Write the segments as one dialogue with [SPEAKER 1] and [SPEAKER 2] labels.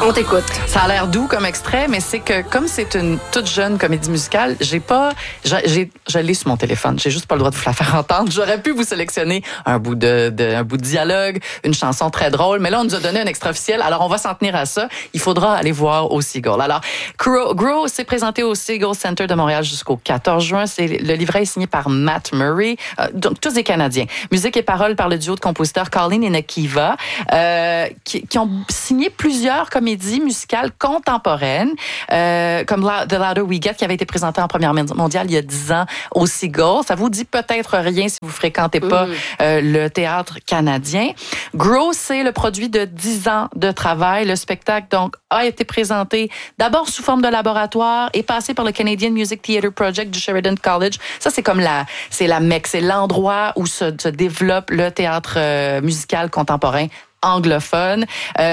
[SPEAKER 1] On t'écoute.
[SPEAKER 2] Ça a l'air doux comme extrait, mais c'est que comme c'est une toute jeune comédie musicale, je l'ai sur mon téléphone. J'ai juste pas le droit de vous la faire entendre. J'aurais pu vous sélectionner un bout de dialogue, une chanson très drôle, mais là on nous a donné un extrait officiel. Alors on va s'en tenir à ça. Il faudra aller voir au Seagull. Alors Grow s'est présenté au Seagull Center de Montréal jusqu'au 14 juin. Le livret est signé par Matt Murray, donc tous des Canadiens. Musique et paroles par le duo de compositeurs Colleen et Nakiva, qui ont signé plusieurs comédies musicales contemporaines, comme The Louder We Get, qui avait été présenté en Première mondiale il y a 10 ans au Seagull. Ça vous dit peut-être rien si vous fréquentez pas le théâtre canadien. Grow, c'est le produit de 10 ans de travail. Le spectacle, donc, a été présenté d'abord sous forme de laboratoire et passé par le Canadian Music Theatre Project du Sheridan College. Ça, c'est comme la Mecque. C'est l'endroit où se développe le théâtre musical contemporain anglophone,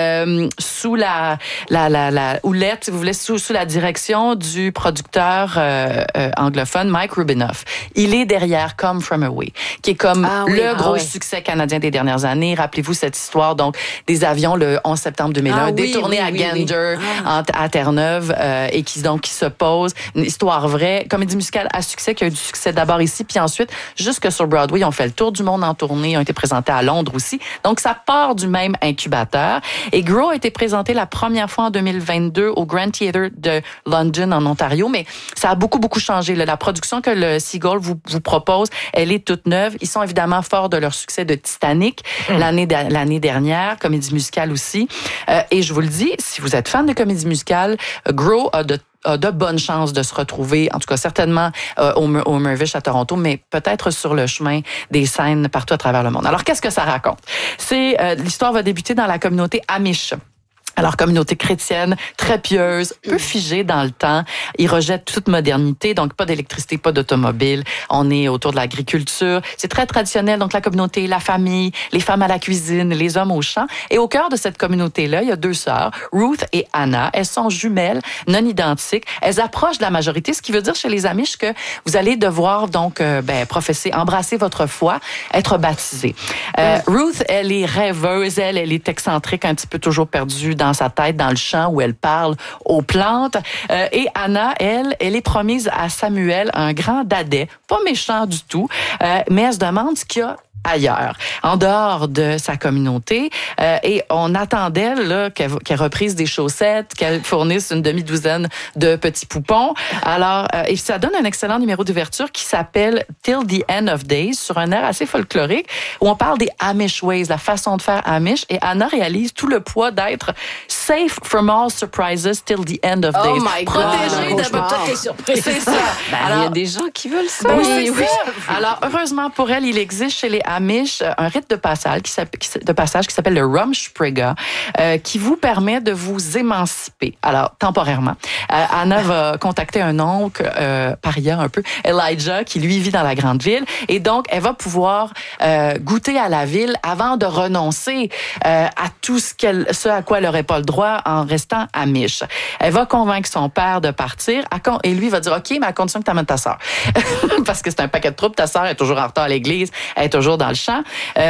[SPEAKER 2] sous la houlette, si vous voulez, sous la direction du producteur anglophone Mike Rubinoff. Il est derrière Come From Away, qui est comme gros succès canadien des dernières années. Rappelez-vous cette histoire, donc, des avions le 11 septembre 2001, détournés à Gander, à Terre-Neuve, et qui se pose. Une histoire vraie, comédie musicale à succès, qui a eu du succès d'abord ici, puis ensuite, jusque sur Broadway, ils ont fait le tour du monde en tournée, ont été présentés à Londres aussi. Donc, ça part du même incubateur. Et Grow a été présenté la première fois en 2022 au Grand Theatre de London, en Ontario, mais ça a beaucoup changé. La production que le Seagull vous propose, elle est toute neuve. Ils sont évidemment forts de leur succès de Titanic l'année dernière, comédie musicale aussi. Et je vous le dis, si vous êtes fan de comédie musicale, Grow a de bonnes chances de se retrouver, en tout cas certainement au Mirvish à Toronto, mais peut-être sur le chemin des scènes partout à travers le monde. Alors, qu'est-ce que ça raconte? L'histoire va débuter dans la communauté Amish. Alors, communauté chrétienne, très pieuse, peu figée dans le temps. Ils rejettent toute modernité, donc pas d'électricité, pas d'automobile. On est autour de l'agriculture. C'est très traditionnel, donc la communauté, la famille, les femmes à la cuisine, les hommes au champ. Et au cœur de cette communauté-là, il y a 2 sœurs, Ruth et Anna. Elles sont jumelles, non identiques. Elles approchent de la majorité, ce qui veut dire chez les Amish que vous allez devoir donc professer, embrasser votre foi, être baptisée. Ruth, elle est rêveuse, elle est excentrique, un petit peu toujours perdue dans sa tête, dans le champ où elle parle aux plantes. Et Anna, elle est promise à Samuel, un grand dadais, pas méchant du tout, mais elle se demande ce qu'il y a ailleurs, en dehors de sa communauté. Et on attend d'elle qu'elle reprise des chaussettes, qu'elle fournisse une demi-douzaine de petits poupons. Alors, et ça donne un excellent numéro d'ouverture qui s'appelle Till the End of Days, sur un air assez folklorique, où on parle des Amish ways, la façon de faire Amish. Et Anna réalise tout le poids d'être safe from all surprises till the end of days.
[SPEAKER 1] Oh my God!
[SPEAKER 2] Protégée de toutes les surprises. C'est ça.
[SPEAKER 3] Alors, il y a des gens qui veulent ça.
[SPEAKER 2] Oui. Alors, heureusement pour elle, il existe chez les Amish un rite de passage qui s'appelle le Rumspringa, qui vous permet de vous émanciper. Alors, temporairement. Anna va contacter un oncle, paria un peu, Elijah, qui lui vit dans la grande ville. Et donc, elle va pouvoir goûter à la ville avant de renoncer à tout ce à quoi elle n'aurait pas le droit en restant Amish. Elle va convaincre son père de partir et lui va dire, OK, mais à condition que tu amènes ta sœur. Parce que c'est un paquet de troubles. Ta sœur est toujours en retard à l'église, elle est toujours dans le champ.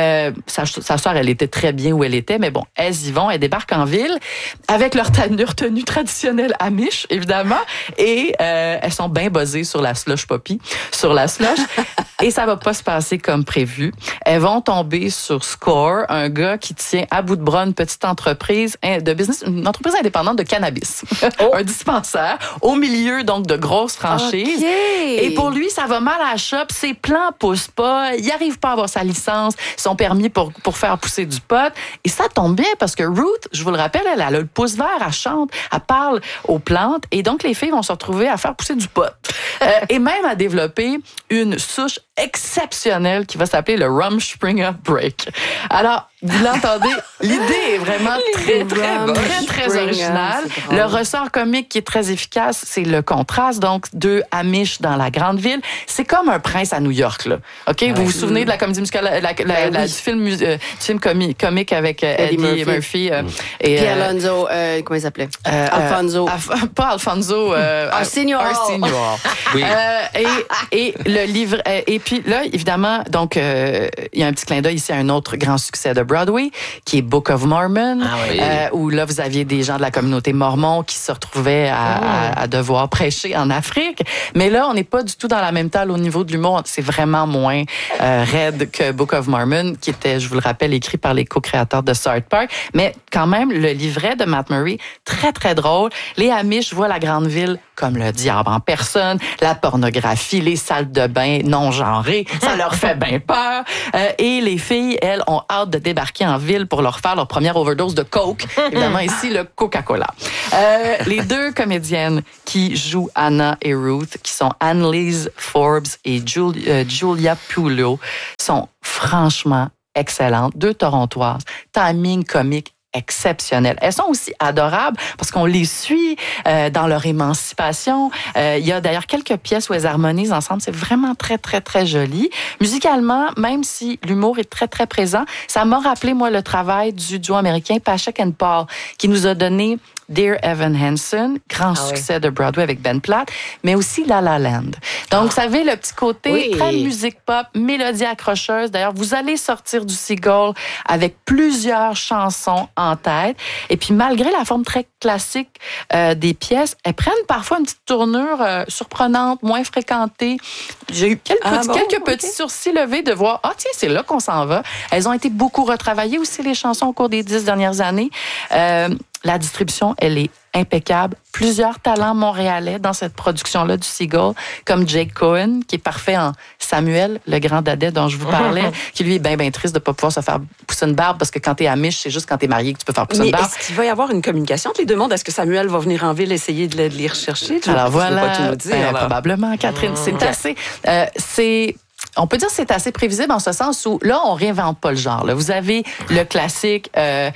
[SPEAKER 2] Sa sœur, elle était très bien où elle était, mais bon, elles y vont, elles débarquent en ville avec leur tenue traditionnelle Amish, évidemment, et elles sont bien buzzées sur la slush poppy, et ça va pas se passer comme prévu. Elles vont tomber sur Score, un gars qui tient à bout de bras une petite entreprise de business, une entreprise indépendante de cannabis, un dispensaire, au milieu donc de grosses franchises.
[SPEAKER 1] Okay.
[SPEAKER 2] Et pour lui, ça va mal à la shop, ses plans poussent pas, il arrive pas à avoir sa licence, son permis pour faire pousser du pot. Et ça tombe bien parce que Ruth, je vous le rappelle, elle a le pouce vert, elle chante, elle parle aux plantes, et donc les filles vont se retrouver à faire pousser du pot. Et même à développer une souche exceptionnelle qui va s'appeler le Rumspringa Break. Alors, vous l'entendez, l'idée est vraiment très originale. Le ressort comique qui est très efficace, c'est le contraste, donc, 2 Amish dans la grande ville. C'est comme un prince à New York, là. OK? Ouais. Vous vous souvenez de la comédie musicale, du film comique avec Eddie Murphy et
[SPEAKER 1] puis Alonso, comment il s'appelait? Alfonso.
[SPEAKER 2] Pas Alfonso.
[SPEAKER 1] Arsenio.
[SPEAKER 2] Oui. Et le livre, et puis là, évidemment, donc, il y a un petit clin d'œil ici à un autre grand succès de Broadway, qui est Book of Mormon,
[SPEAKER 4] oui.
[SPEAKER 2] où là, vous aviez des gens de la communauté mormon qui se retrouvaient à devoir prêcher en Afrique. Mais là, on n'est pas du tout dans la même talle au niveau de l'humour. C'est vraiment moins raide que Book of Mormon, qui était, je vous le rappelle, écrit par les co-créateurs de South Park. Mais quand même, le livret de Matt Murray, très, très drôle. Les Amish voient la grande ville comme le diable en personne, la pornographie, les salles de bain non genrées, ça leur fait bien peur. Et les filles, elles, ont hâte de débarquer en ville pour leur faire leur première overdose de Coke. Évidemment, ici, le Coca-Cola. Les deux comédiennes qui jouent Anna et Ruth, qui sont Annalise Forbes et Julia Pulo, sont franchement excellentes. Deux Torontoises, timing comique exceptionnelles. Elles sont aussi adorables parce qu'on les suit dans leur émancipation. Il y a d'ailleurs quelques pièces où elles harmonisent ensemble. C'est vraiment très, très, très joli. Musicalement, même si l'humour est très, très présent, ça m'a rappelé, moi, le travail du duo américain Pasek and Paul, qui nous a donné Dear Evan Hansen, grand succès de Broadway avec Ben Platt, mais aussi La La Land. Donc, vous savez, le petit côté très musique pop, mélodie accrocheuse. D'ailleurs, vous allez sortir du Seagull avec plusieurs chansons en tête. Et puis, malgré la forme très classique des pièces, elles prennent parfois une petite tournure surprenante, moins fréquentée. J'ai eu quelques petits sourcils levés de voir, tiens, c'est là qu'on s'en va. Elles ont été beaucoup retravaillées aussi, les chansons, au cours des 10 dernières années. La distribution, elle est impeccable. Plusieurs talents montréalais dans cette production-là du Seagull, comme Jake Cohen, qui est parfait en Samuel, le grand dadais dont je vous parlais, qui lui est bien, bien triste de ne pas pouvoir se faire pousser une barbe, parce que quand t'es amish, c'est juste quand t'es marié que tu peux faire pousser une barbe.
[SPEAKER 3] Est-ce qu'il va y avoir une communication entre les deux mondes? Est-ce que Samuel va venir en ville essayer de les rechercher?
[SPEAKER 2] Alors voilà,
[SPEAKER 3] pas tout nous dire,
[SPEAKER 2] probablement, Catherine. On peut dire que c'est assez prévisible en ce sens où, là, on réinvente pas le genre. Là. Vous avez le classique,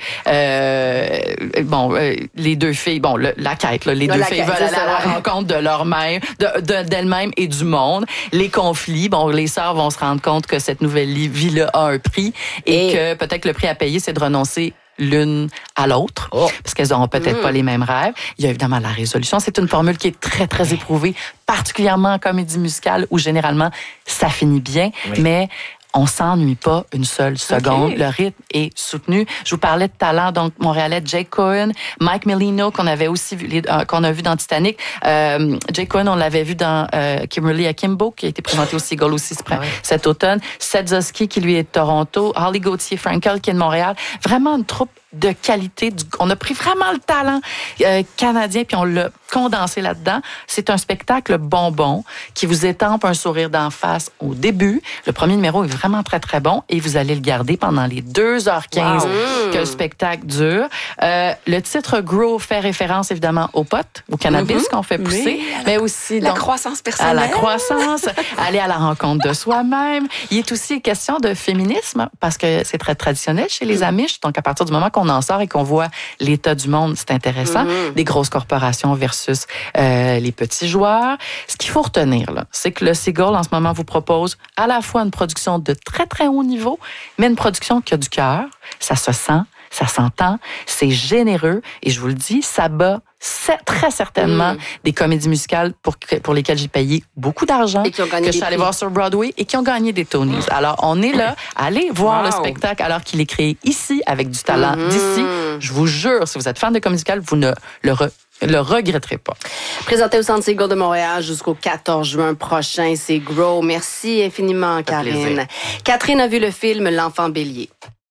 [SPEAKER 2] les deux filles, la quête, là, les deux filles veulent aller à la rencontre de leur-même, d'elles-mêmes et du monde. Les conflits, les sœurs vont se rendre compte que cette nouvelle vie-là a un prix et que peut-être le prix à payer, c'est de renoncer l'une à l'autre, parce qu'elles n'auront peut-être pas les mêmes rêves. Il y a évidemment la résolution. C'est une formule qui est très, très éprouvée, particulièrement en comédie musicale, où généralement, ça finit bien, mais on s'ennuie pas une seule seconde. Le rythme est soutenu. Je vous parlais de talent, donc montréalais, Jake Cohen, Mike Melino, qu'on avait aussi vu, qu'on a vu dans Titanic. Jake Cohen, on l'avait vu dans Kimberly Akimbo, qui a été présenté au Seagull aussi cet automne. Seth Zosky, qui lui est de Toronto. Holly Gauthier-Frankel, qui est de Montréal. Vraiment une troupe de qualité. On a pris vraiment le talent canadien puis on l'a condensé là-dedans. C'est un spectacle bonbon qui vous étampe un sourire d'en face au début. Le premier numéro est vraiment très, très bon et vous allez le garder pendant les 2h15 que le spectacle dure. Le titre Grow fait référence évidemment au pot, au cannabis qu'on fait pousser, mais aussi
[SPEAKER 3] la croissance personnelle.
[SPEAKER 2] À la croissance, aller à la rencontre de soi-même. Il est aussi question de féminisme parce que c'est très traditionnel chez les Amish. Donc, à partir du moment qu'on en sort et qu'on voit l'état du monde, c'est intéressant. Des grosses corporations versus les petits joueurs. Ce qu'il faut retenir, là, c'est que le Seagull, en ce moment, vous propose à la fois une production de très, très haut niveau, mais une production qui a du cœur. Ça se sent, ça s'entend, c'est généreux et je vous le dis, ça bat très certainement des comédies musicales pour lesquelles j'ai payé beaucoup d'argent, que je suis allée voir sur Broadway et qui ont gagné des Tonys. Alors, on est là, allez voir le spectacle alors qu'il est créé ici, avec du talent d'ici. Je vous jure, si vous êtes fan de comédie musicale, vous ne le regretterez pas.
[SPEAKER 1] Présenté au Centre Seagull de Montréal jusqu'au 14 juin prochain, c'est Grow. Merci infiniment, Karine. Catherine a vu le film L'Enfant Bélier.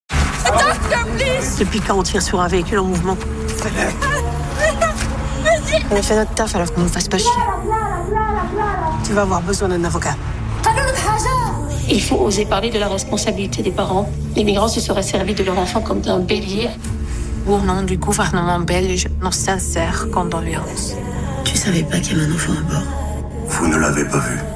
[SPEAKER 5] Depuis quand on tire sur un véhicule en mouvement? On a fait notre taf, alors qu'on ne fasse pas chier. Tu vas avoir besoin d'un avocat.
[SPEAKER 6] Il faut oser parler de la responsabilité des parents. Les migrants se seraient servis de leur enfant comme d'un bélier.
[SPEAKER 5] Au nom du gouvernement belge, nos sincères condoléances.
[SPEAKER 7] Tu savais pas qu'il y avait un enfant à bord?
[SPEAKER 8] Vous ne l'avez pas vu.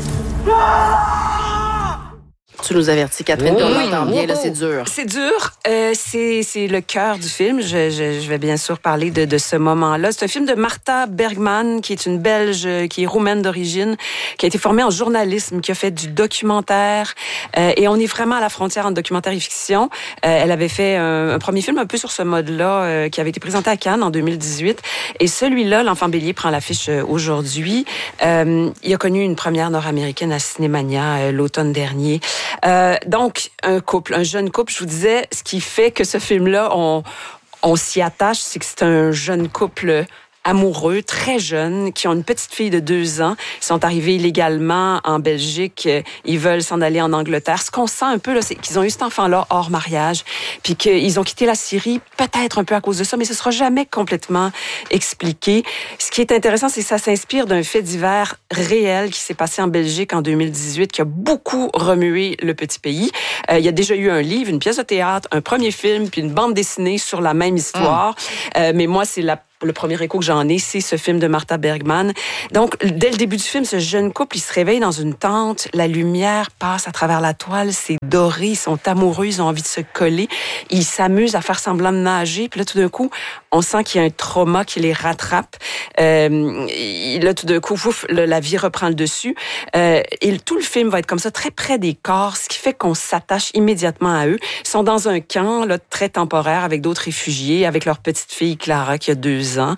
[SPEAKER 1] Tu nous avertis, Catherine, on entend bien, là, c'est dur.
[SPEAKER 3] C'est dur. C'est le cœur du film. Je vais bien sûr parler de ce moment-là. C'est un film de Martha Bergman, qui est une Belge, qui est roumaine d'origine, qui a été formée en journalisme, qui a fait du documentaire. Et on est vraiment à la frontière entre documentaire et fiction. Elle avait fait un premier film un peu sur ce mode-là, qui avait été présenté à Cannes en 2018. Et celui-là, L'Enfant Bélier, prend l'affiche aujourd'hui. Il a connu une première nord-américaine à Cinémania l'automne dernier. Donc, un jeune couple, je vous disais, ce qui fait que ce film-là, on s'y attache, c'est que c'est un jeune couple amoureux, très jeunes, qui ont une petite fille de 2 ans. Ils sont arrivés illégalement en Belgique. Ils veulent s'en aller en Angleterre. Ce qu'on sent un peu, là, c'est qu'ils ont eu cet enfant-là hors mariage, puis qu'ils ont quitté la Syrie, peut-être un peu à cause de ça, mais ce sera jamais complètement expliqué. Ce qui est intéressant, c'est que ça s'inspire d'un fait divers réel qui s'est passé en Belgique en 2018, qui a beaucoup remué le petit pays. Il y a déjà eu un livre, une pièce de théâtre, un premier film, puis une bande dessinée sur la même histoire. Mais moi, c'est le premier écho que j'en ai, c'est ce film de Martha Bergman. Donc, dès le début du film, ce jeune couple, il se réveille dans une tente, la lumière passe à travers la toile, c'est doré, ils sont amoureux, ils ont envie de se coller, ils s'amusent à faire semblant de nager, puis là, tout d'un coup, on sent qu'il y a un trauma qui les rattrape. Là, tout d'un coup, la vie reprend le dessus. Et tout le film va être comme ça, très près des corps, ce qui fait qu'on s'attache immédiatement à eux. Ils sont dans un camp là, très temporaire avec d'autres réfugiés, avec leur petite fille Clara qui a 2 ans.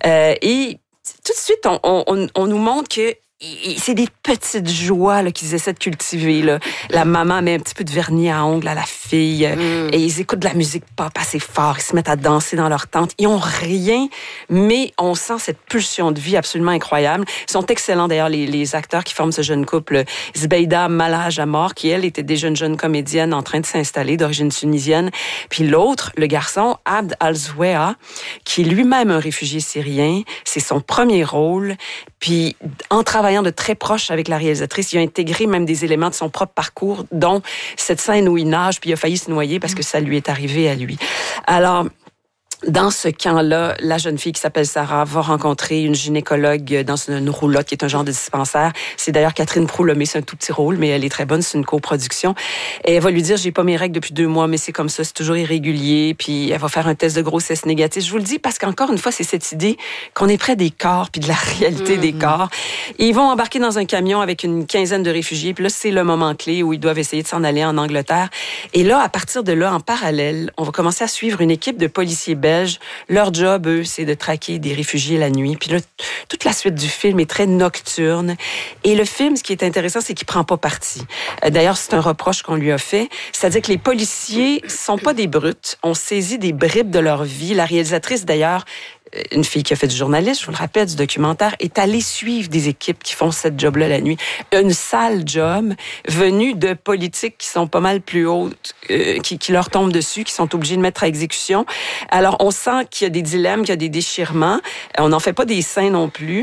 [SPEAKER 3] Et tout de suite, on nous montre que c'est des petites joies là, qu'ils essaient de cultiver. Là. La maman met un petit peu de vernis à ongles à la fille et ils écoutent de la musique pop assez fort. Ils se mettent à danser dans leur tente. Ils ont rien, mais on sent cette pulsion de vie absolument incroyable. Ils sont excellents d'ailleurs, les acteurs qui forment ce jeune couple. Zbeida Malaj Amor, qui elle était déjà une jeune comédienne en train de s'installer, d'origine tunisienne. Puis l'autre, le garçon, Abd Al-Zouéa, qui est lui-même un réfugié syrien. C'est son premier rôle. Puis en travaillant de très proche avec la réalisatrice, il a intégré même des éléments de son propre parcours, dont cette scène où il nage puis il a failli se noyer parce que ça lui est arrivé à lui. Alors, dans ce camp-là, la jeune fille qui s'appelle Sarah va rencontrer une gynécologue dans une roulotte qui est un genre de dispensaire. C'est d'ailleurs Catherine Proulomé, c'est un tout petit rôle, mais elle est très bonne, c'est une coproduction. Et elle va lui dire, j'ai pas mes règles depuis 2 mois, mais c'est comme ça, c'est toujours irrégulier. Puis elle va faire un test de grossesse négatif. Je vous le dis parce qu'encore une fois, c'est cette idée qu'on est près des corps puis de la réalité des corps. Et ils vont embarquer dans un camion avec une quinzaine de réfugiés. Puis là, c'est le moment clé où ils doivent essayer de s'en aller en Angleterre. Et là, à partir de là, en parallèle, on va commencer à suivre une équipe de policiers belges. Leur job, eux, c'est de traquer des réfugiés la nuit. Puis là, toute la suite du film est très nocturne. Et le film, ce qui est intéressant, c'est qu'il prend pas parti. D'ailleurs, c'est un reproche qu'on lui a fait. C'est-à-dire que les policiers sont pas des brutes. On saisit des bribes de leur vie. La réalisatrice, d'ailleurs, une fille qui a fait du journalisme, je vous le rappelle, du documentaire, est allée suivre des équipes qui font cette job-là la nuit. Une sale job venue de politiques qui sont pas mal plus hautes, qui leur tombent dessus, qui sont obligés de mettre à exécution. Alors, on sent qu'il y a des dilemmes, qu'il y a des déchirements. On n'en fait pas des saints non plus.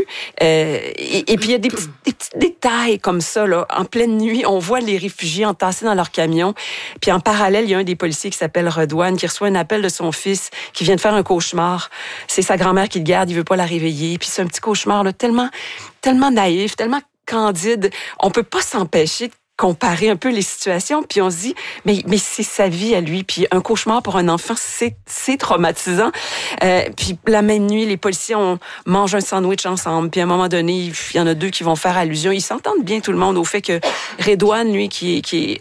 [SPEAKER 3] Et puis, il y a des petits détails comme ça, là. En pleine nuit, on voit les réfugiés entassés dans leur camion. Puis, en parallèle, il y a un des policiers qui s'appelle Redouane, qui reçoit un appel de son fils, qui vient de faire un cauchemar. C'est sa grand-mère qui le garde, il veut pas la réveiller. Puis c'est un petit cauchemar là, tellement naïf, tellement candide. On peut pas s'empêcher de comparer un peu les situations, puis on se dit, mais c'est sa vie à lui, puis un cauchemar pour un enfant, c'est traumatisant. Puis la même nuit, les policiers mangent un sandwich ensemble, puis à un moment donné, il y en a 2 qui vont faire allusion. Ils s'entendent bien tout le monde au fait que Redouane, lui, qui est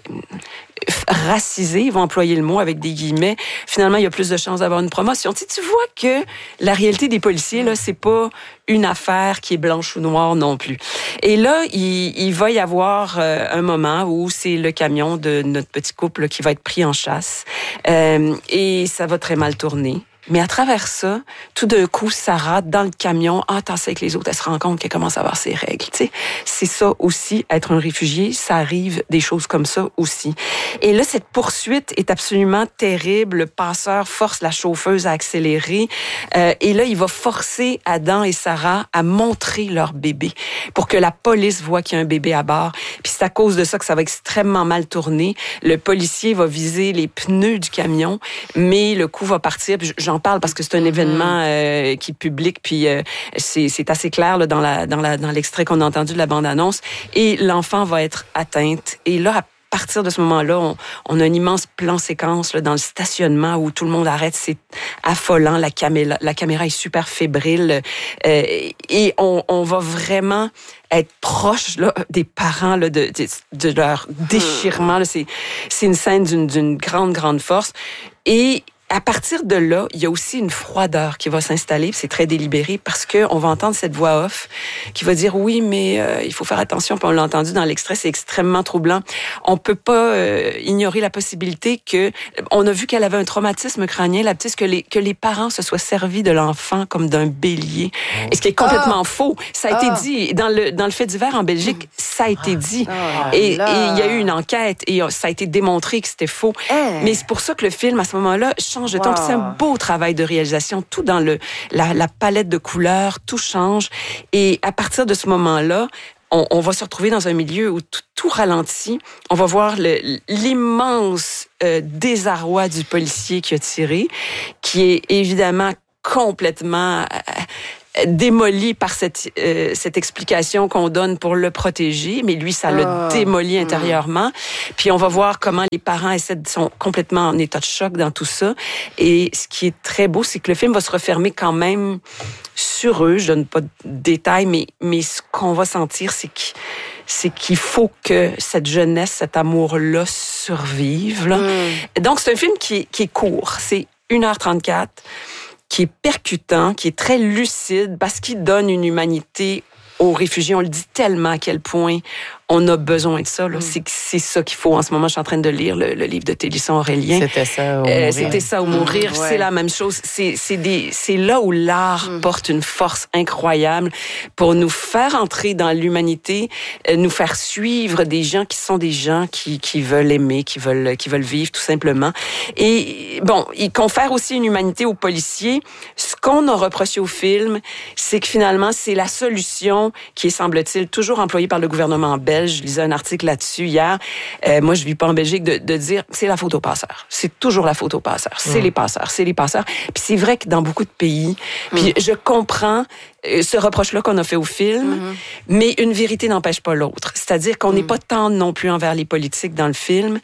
[SPEAKER 3] racisé, ils vont employer le mot avec des guillemets, finalement, il y a plus de chances d'avoir une promotion. Tu vois que la réalité des policiers, là, c'est pas une affaire qui est blanche ou noire non plus. Et là, il va y avoir un moment où c'est le camion de notre petit couple qui va être pris en chasse. Et ça va très mal tourner. Mais à travers ça, tout d'un coup, Sarah, dans le camion, entassée avec les autres, elle se rend compte qu'elle commence à avoir ses règles. Tu sais, c'est ça aussi, être un réfugié, ça arrive des choses comme ça aussi. Et là, cette poursuite est absolument terrible. Le passeur force la chauffeuse à accélérer. Et là, il va forcer Adam et Sarah à montrer leur bébé pour que la police voit qu'il y a un bébé à bord. Puis c'est à cause de ça que ça va extrêmement mal tourner. Le policier va viser les pneus du camion, mais le coup va partir. Puis j'en parle parce que c'est un événement qui est public, puis c'est assez clair là, dans l'extrait qu'on a entendu de la bande-annonce. Et l'enfant va être atteinte. Et là, à partir de ce moment-là, on a un immense plan séquence là, dans le stationnement où tout le monde arrête. C'est affolant. La caméra est super fébrile. Et on va vraiment être proche là, des parents là, de leur déchirement. Là. C'est une scène d'une grande, grande force. Et à partir de là, il y a aussi une froideur qui va s'installer, puis c'est très délibéré parce que on va entendre cette voix off qui va dire oui, mais il faut faire attention. Puis on l'a entendu dans l'extrait, c'est extrêmement troublant. On peut pas ignorer la possibilité que on a vu qu'elle avait un traumatisme crânien, la petite, que les parents se soient servis de l'enfant comme d'un bélier. Et ce qui est complètement faux. Ça a été dit dans le fait divers en Belgique, ça a été dit. Et il y a eu une enquête et ça a été démontré que c'était faux. Mais c'est pour ça que le film à ce moment-là change de ton. Puis c'est un beau travail de réalisation, tout dans la palette de couleurs, tout change. Et à partir de ce moment-là, on va se retrouver dans un milieu où tout ralentit. On va voir l'immense désarroi du policier qui a tiré, qui est évidemment complètement démoli par cette explication qu'on donne pour le protéger, mais lui, ça le démolit intérieurement. Puis on va voir comment les parents sont complètement en état de choc dans tout ça. Et ce qui est très beau, c'est que le film va se refermer quand même sur eux. Je donne pas de détails, mais ce qu'on va sentir, c'est qu'il faut que cette jeunesse, cet amour-là survive. Là. Donc, c'est un film qui est court. C'est 1h34. Qui est percutant, qui est très lucide, parce qu'il donne une humanité aux réfugiés. On le dit tellement à quel point on a besoin de ça. Là. C'est ça qu'il faut. En ce moment, je suis en train de lire le livre de Télisson Aurélien.
[SPEAKER 2] C'était ça ou mourir.
[SPEAKER 3] C'était ça ou mourir. Ouais. C'est la même chose. C'est là où l'art porte une force incroyable pour nous faire entrer dans l'humanité, nous faire suivre des gens qui sont des gens qui veulent aimer, qui veulent vivre tout simplement. Et bon, il confère aussi une humanité aux policiers. Ce qu'on a reproché au film, c'est que finalement, c'est la solution qui est, semble-t-il, toujours employée par le gouvernement belge. Je lisais un article là-dessus hier. Moi, je vis pas en Belgique, de dire c'est la faute aux passeurs. C'est toujours la faute aux passeurs. C'est les passeurs. C'est les passeurs. Puis c'est vrai que dans beaucoup de pays, puis je comprends ce reproche-là qu'on a fait au film, mais une vérité n'empêche pas l'autre. C'est-à-dire qu'on n'est pas tendre non plus envers les politiques dans le film,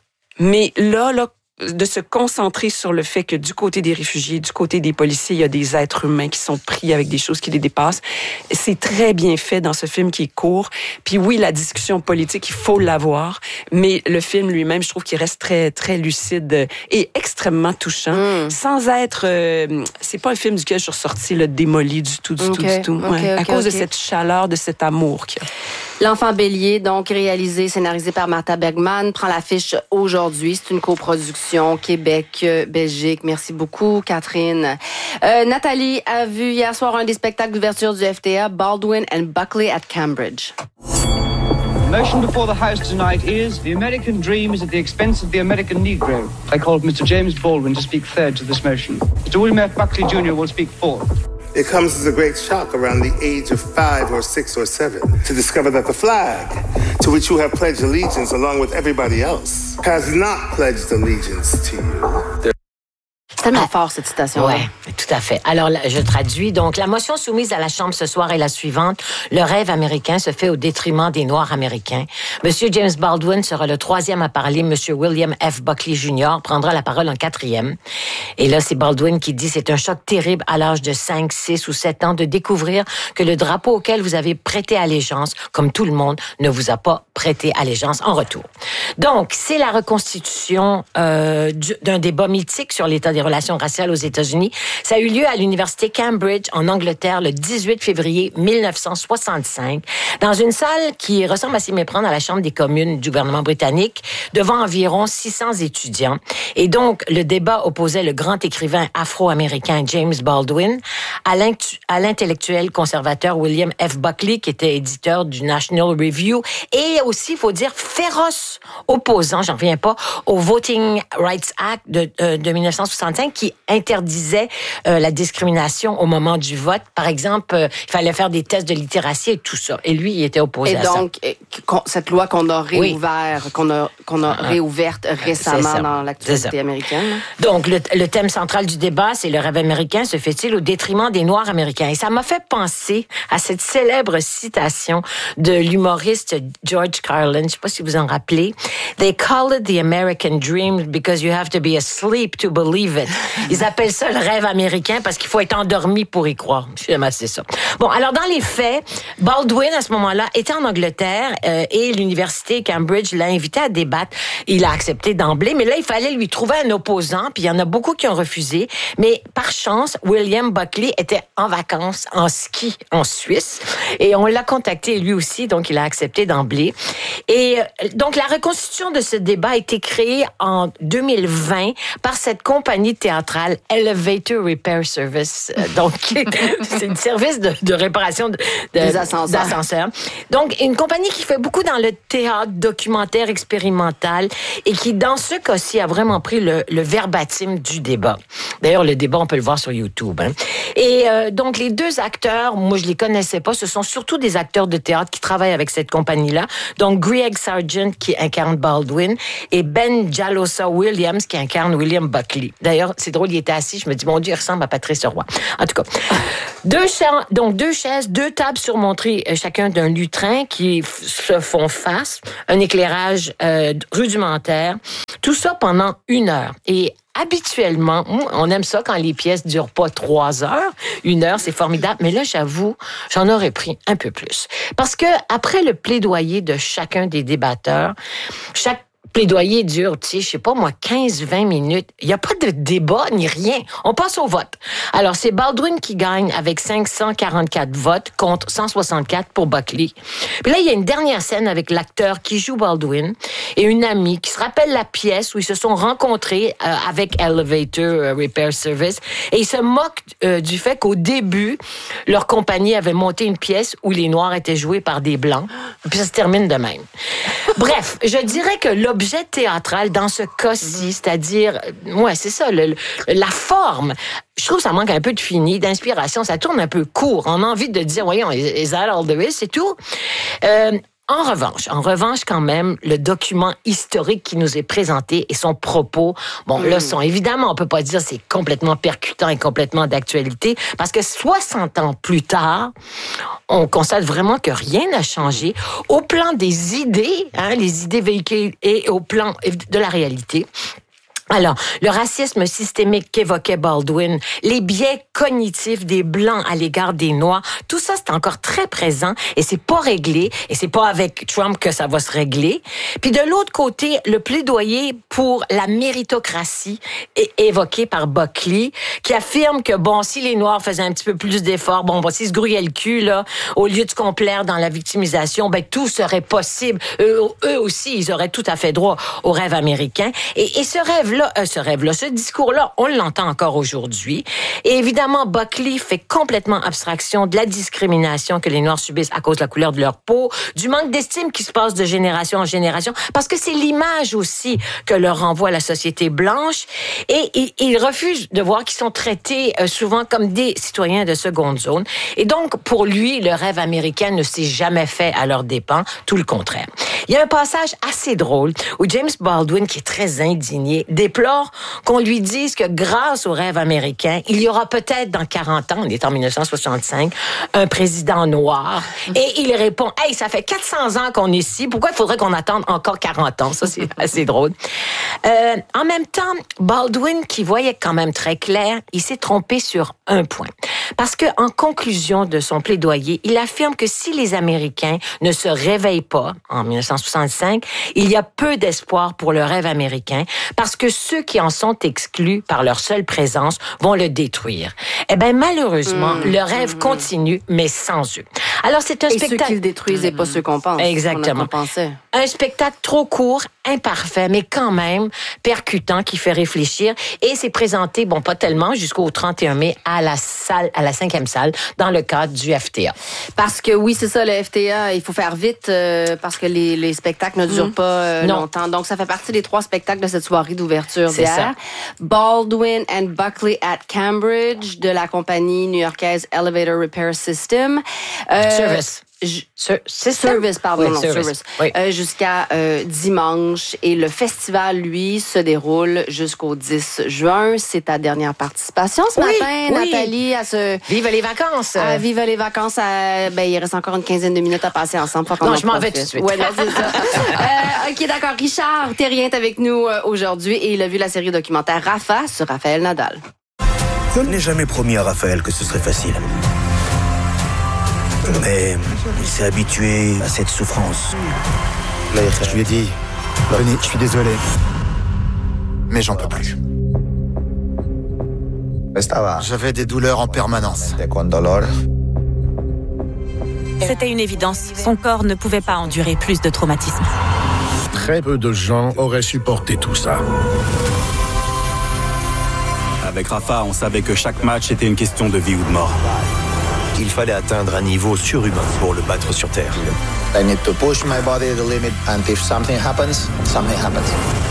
[SPEAKER 3] mais là, de se concentrer sur le fait que du côté des réfugiés, du côté des policiers, il y a des êtres humains qui sont pris avec des choses qui les dépassent. C'est très bien fait dans ce film qui est court. Puis oui, la discussion politique, il faut l'avoir, mais le film lui-même, je trouve qu'il reste très, très lucide et extrêmement touchant, sans être... c'est pas un film duquel je suis ressortie démoli du tout. À cause de cette chaleur, de cet amour qu'il y a.
[SPEAKER 1] L'Enfant Bélier, donc réalisé, scénarisé par Martha Bergman, prend l'affiche aujourd'hui. C'est une coproduction Québec-Belgique. Merci beaucoup, Catherine. Nathalie a vu hier soir un des spectacles d'ouverture du FTA, Baldwin and Buckley at Cambridge.
[SPEAKER 4] The motion before the House tonight is the American dream is at the expense of the American Negro. I called Mr. James Baldwin to speak third to this motion. Mr. William F. Buckley Jr. will speak fourth.
[SPEAKER 9] It comes as a great shock around the age of 5 or 6 or 7 to discover that the flag, to which you have pledged allegiance along with everybody else, has not pledged allegiance to you.
[SPEAKER 1] C'est tellement fort, cette citation-là.
[SPEAKER 10] Oui, tout à fait. Alors, je traduis. Donc, la motion soumise à la Chambre ce soir est la suivante. Le rêve américain se fait au détriment des Noirs américains. Monsieur James Baldwin sera le 3e à parler. Monsieur William F. Buckley Jr. prendra la parole en 4e. Et là, c'est Baldwin qui dit « C'est un choc terrible à l'âge de 5, 6 ou 7 ans de découvrir que le drapeau auquel vous avez prêté allégeance, comme tout le monde, ne vous a pas prêté allégeance en retour. » Donc, c'est la reconstitution d'un débat mythique sur l'état des relations raciales aux États-Unis. Ça a eu lieu à l'université Cambridge, en Angleterre, le 18 février 1965, dans une salle qui ressemble à s'y méprendre à la Chambre des communes du gouvernement britannique, devant environ 600 étudiants. Et donc, le débat opposait le grand écrivain afro-américain James Baldwin à l'intellectuel conservateur William F. Buckley, qui était éditeur du National Review, et aussi, il faut dire, féroce opposant, j'en reviens pas, au Voting Rights Act de 1965, qui interdisait la discrimination au moment du vote. Par exemple, il fallait faire des tests de littératie et tout ça. Et lui, il était opposé à ça. Et
[SPEAKER 1] donc, cette loi qu'on a réouverte, qu'on a réouverte récemment dans l'actualité américaine.
[SPEAKER 10] Donc, le thème central du débat, c'est le rêve américain se fait-il au détriment détriment des Noirs américains. Et ça m'a fait penser à cette célèbre citation de l'humoriste George Carlin. Je sais pas si vous en rappelez. They call it the American dream because you have to be asleep to believe it. Ils appellent ça le rêve américain parce qu'il faut être endormi pour y croire. Finalement, c'est ça. Bon, alors dans les faits, Baldwin, à ce moment-là, était en Angleterre et l'université Cambridge l'a invité à débattre. Il a accepté d'emblée, mais là, il fallait lui trouver un opposant, puis il y en a beaucoup qui ont refusé. Mais par chance, William Buckley était en vacances, en ski, en Suisse, et on l'a contacté lui aussi, donc il a accepté d'emblée. Et donc, la reconstitution de ce débat a été créée en 2020 par cette compagnie théâtrale Elevator Repair Service. Donc, c'est un service de réparation des ascenseurs. Donc, une compagnie qui fait beaucoup dans le théâtre documentaire expérimental et qui, dans ce cas-ci, a vraiment pris le verbatim du débat. D'ailleurs, le débat, on peut le voir sur YouTube. Hein. Et donc, les deux acteurs, moi, je les connaissais pas. Ce sont surtout des acteurs de théâtre qui travaillent avec cette compagnie-là. Donc, Greg Sargent, qui incarne Baldwin, et Ben Jalosa Williams, qui incarne William Buckley. D'ailleurs, c'est drôle, il était assis. Je me dis, mon Dieu, il ressemble à Patrice Roy. En tout cas, deux chaises, deux tables surmontées chacun d'un lutrin qui se font face, un éclairage rudimentaire. Tout ça pendant 1 heure. Et habituellement, on aime ça quand les pièces durent pas 3 heures. 1 heure, c'est formidable. Mais là, j'avoue, j'en aurais pris un peu plus. Parce que après le plaidoyer de chacun des débatteurs, chaque plaidoyer dure, tu sais, je sais pas moi, 15-20 minutes. Il n'y a pas de débat ni rien. On passe au vote. Alors, c'est Baldwin qui gagne avec 544 votes contre 164 pour Buckley. Puis là, il y a une dernière scène avec l'acteur qui joue Baldwin et une amie qui se rappelle la pièce où ils se sont rencontrés avec Elevator Repair Service et ils se moquent du fait qu'au début, leur compagnie avait monté une pièce où les Noirs étaient joués par des Blancs. Puis ça se termine de même. Bref, je dirais que l'objet théâtral dans ce cas-ci, c'est-à-dire, ouais, c'est ça, la forme. Je trouve que ça manque un peu de fini, d'inspiration. Ça tourne un peu court. On a envie de dire, voyons, is that all there is? C'est tout. En revanche, quand même, le document historique qui nous est présenté et son propos, bon, là, sont évidemment, on peut pas dire c'est complètement percutant et complètement d'actualité, parce que 60 ans plus tard, on constate vraiment que rien n'a changé au plan des idées, hein, les idées véhiculées et au plan de la réalité. Alors, le racisme systémique qu'évoquait Baldwin, les biais cognitifs des Blancs à l'égard des Noirs, tout ça, c'est encore très présent et c'est pas réglé et c'est pas avec Trump que ça va se régler. Puis de l'autre côté, le plaidoyer pour la méritocratie est évoqué par Buckley, qui affirme que, bon, si les Noirs faisaient un petit peu plus d'efforts, bon, s'ils se grouillaient le cul, là, au lieu de se complaire dans la victimisation, ben, tout serait possible. Eux aussi, ils auraient tout à fait droit au rêve américain. Et ce rêve-là, ce discours-là, on l'entend encore aujourd'hui. Et évidemment, Buckley fait complètement abstraction de la discrimination que les Noirs subissent à cause de la couleur de leur peau, du manque d'estime qui se passe de génération en génération, parce que c'est l'image aussi que leur renvoie la société blanche. Et il refuse de voir qu'ils sont traités souvent comme des citoyens de seconde zone. Et donc, pour lui, le rêve américain ne s'est jamais fait à leurs dépens, tout le contraire. Il y a un passage assez drôle où James Baldwin, qui est très indigné, déplore qu'on lui dise que grâce au rêve américain, il y aura peut-être dans 40 ans, on est en 1965, un président noir. Et il répond, « Hey, ça fait 400 ans qu'on est ici, pourquoi il faudrait qu'on attende encore 40 ans? » Ça, c'est assez drôle. En même temps, Baldwin, qui voyait quand même très clair, il s'est trompé sur un point. Parce que, en conclusion de son plaidoyer, il affirme que si les Américains ne se réveillent pas en 1965, il y a peu d'espoir pour le rêve américain parce que ceux qui en sont exclus par leur seule présence vont le détruire. Eh bien, malheureusement, le rêve continue, mais sans eux. Alors, c'est un spectacle...
[SPEAKER 1] ceux qui le détruisent et pas ceux qu'on pense.
[SPEAKER 10] Exactement. Un spectacle trop court, imparfait, mais quand même percutant, qui fait réfléchir. Et c'est présenté, bon, pas tellement, jusqu'au 31 mai à la 5e salle, dans le cadre du FTA.
[SPEAKER 1] Parce que oui, c'est ça, le FTA, il faut faire vite parce que les spectacles ne durent pas longtemps. Donc, ça fait partie des 3 spectacles de cette soirée d'ouverture d'hier. Baldwin and Buckley at Cambridge de la compagnie new-yorkaise Elevator Repair System. Service, pardon,
[SPEAKER 10] oui,
[SPEAKER 1] non, Service.
[SPEAKER 10] Oui.
[SPEAKER 1] Jusqu'à dimanche. Et le festival, lui, se déroule jusqu'au 10 juin. C'est ta dernière participation ce matin, Nathalie, à ce...
[SPEAKER 10] Vive les vacances!
[SPEAKER 1] À vivre les vacances. Il reste encore une quinzaine de minutes à passer ensemble.
[SPEAKER 10] Non, je m'en vais tout de suite.
[SPEAKER 1] Ouais, non, c'est ça. OK, d'accord. Richard Terrien est avec nous aujourd'hui et il a vu la série documentaire Rafa sur Raphaël Nadal.
[SPEAKER 11] Je n'ai jamais promis à Raphaël que ce serait facile. Mais il s'est habitué à cette souffrance.
[SPEAKER 12] Je lui ai dit, venez, je suis désolé, mais j'en peux plus. J'avais des douleurs en permanence.
[SPEAKER 13] C'était une évidence. Son corps ne pouvait pas endurer plus de traumatisme.
[SPEAKER 14] Très peu de gens auraient supporté tout ça.
[SPEAKER 15] Avec Rafa, on savait que chaque match était une question de vie ou de mort.
[SPEAKER 11] Il fallait atteindre un niveau surhumain pour le battre sur terre.
[SPEAKER 16] I need to push my body to the limit, and if something happens, something happens.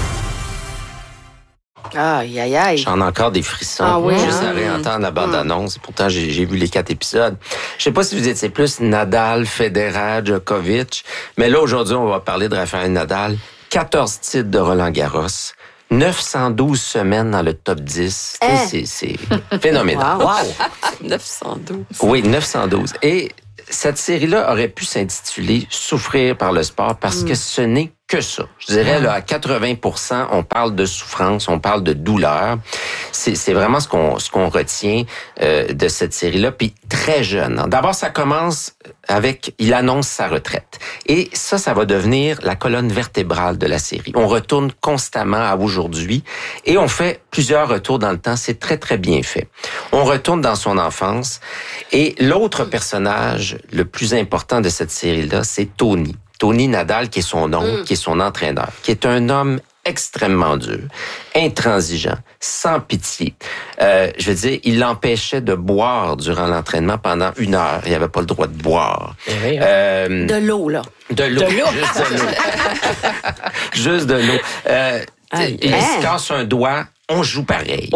[SPEAKER 1] Aïe, aïe, aïe.
[SPEAKER 17] J'en ai encore des frissons.
[SPEAKER 1] Ah oui,
[SPEAKER 17] juste à réentendre la bande-annonce. Pourtant, j'ai vu les 4 épisodes. Je sais pas si vous étiez plus Nadal, Federer, Djokovic, mais là, aujourd'hui, on va parler de Rafael Nadal. 14 titres de Roland-Garros. 912 semaines dans le top 10. C'est phénoménal.
[SPEAKER 3] Wow. 912.
[SPEAKER 17] Oui, 912. Et cette série-là aurait pu s'intituler « Souffrir par le sport » parce que ce n'est que ça. Je dirais, là, à 80%, on parle de souffrance, on parle de douleur. C'est vraiment ce qu'on retient de cette série-là. Puis très jeune. D'abord, ça commence avec, il annonce sa retraite. Et ça va devenir la colonne vertébrale de la série. On retourne constamment à aujourd'hui et on fait plusieurs retours dans le temps. C'est très, très bien fait. On retourne dans son enfance. Et l'autre personnage le plus important de cette série-là, c'est Tony. Tony Nadal, qui est son oncle, qui est son entraîneur, qui est un homme extrêmement dur, intransigeant, sans pitié. Je veux dire, il l'empêchait de boire durant l'entraînement pendant 1 heure. Il n'avait pas le droit de boire.
[SPEAKER 1] De l'eau, là.
[SPEAKER 17] De l'eau. Juste de l'eau. Juste de l'eau. Il se casse un doigt, on joue pareil.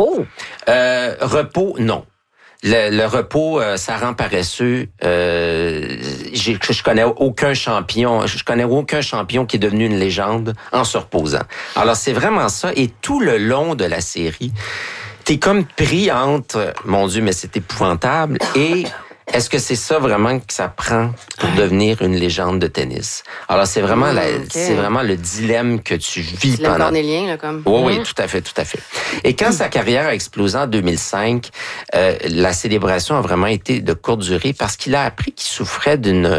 [SPEAKER 17] Repos, non. Le repos, ça rend paresseux. Je connais aucun champion. Je connais aucun champion qui est devenu une légende en se reposant. Alors c'est vraiment ça. Et tout le long de la série, t'es comme pris entre, mon Dieu, mais c'est épouvantable. Et est-ce que c'est ça vraiment que ça prend pour devenir une légende de tennis? Alors, c'est vraiment, c'est vraiment le dilemme que tu vis
[SPEAKER 1] pendant... Le cornélien, là, comme...
[SPEAKER 17] Oui, tout à fait. Et quand sa carrière a explosé en 2005, la célébration a vraiment été de courte durée parce qu'il a appris qu'il souffrait